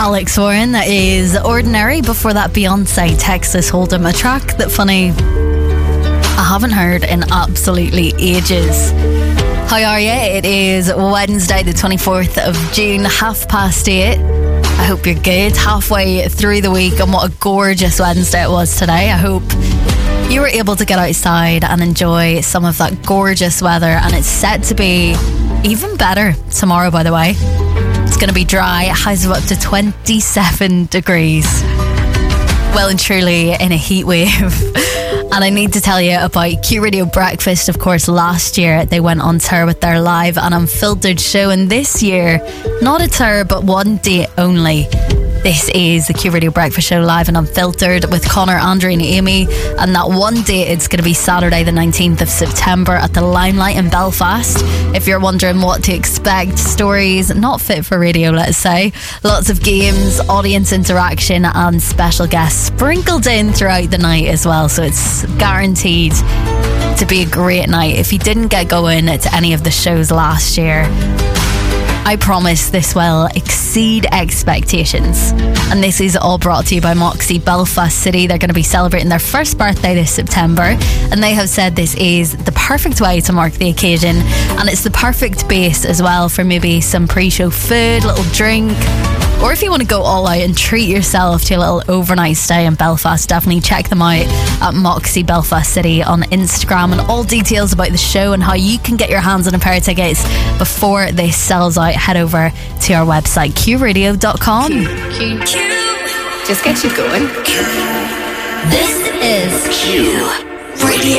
Alex Warren, that is Ordinary. Before that, Beyonce, Texas Hold'em, a track that, funny, I haven't heard in absolutely ages. How are you? It is Wednesday the 24th of June, 8:30. I hope you're good, halfway through the week, and what a gorgeous Wednesday it was today. I hope you were able to get outside and enjoy some of that gorgeous weather, and it's set to be even better tomorrow, by the way. It's going to be dry, highs of up to 27 degrees. Well and truly in a heat wave. And I need to tell you about Q Radio Breakfast. Of course, last year they went on tour with their live and unfiltered show, and this year, not a tour but one date only. This is the Q Radio Breakfast Show live and unfiltered with Connor, Andrew and Amy, and that one date, it's going to be Saturday the 19th of September at the Limelight in Belfast. If you're wondering what to expect, stories not fit for radio, let's say, lots of games, audience interaction and special guests sprinkled in throughout the night as well, so it's guaranteed to be a great night. If you didn't get going to any of the shows last year, I promise this will exceed expectations. And this is all brought to you by Moxie Belfast City. They're going to be celebrating their first birthday this September, and they have said this is the perfect way to mark the occasion, and it's the perfect base as well for maybe some pre-show food, little drink, or if you want to go all out and treat yourself to a little overnight stay in Belfast, definitely check them out at Moxie Belfast City on Instagram. And all details about the show and how you can get your hands on a pair of tickets before this sells out, head over to our website, qradio.com. Q. Just get you going. This is Q Radio.